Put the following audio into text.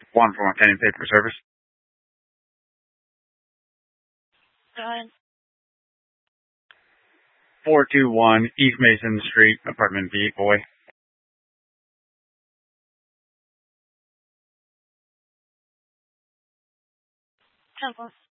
One for pen and paper service. Go ahead. 421 East Mason Street, apartment B, boy. Temple.